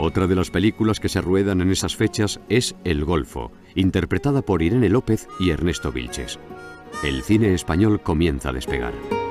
Otra de las películas que se ruedan en esas fechas es El Golfo, interpretada por Irene López y Ernesto Vilches. El cine español comienza a despegar.